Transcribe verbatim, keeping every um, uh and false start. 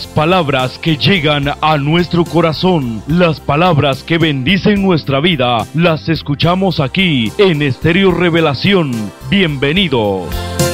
Palabras que llegan a nuestro corazón, las palabras que bendicen nuestra vida, las escuchamos aquí en Estéreo Revelación. Bienvenidos.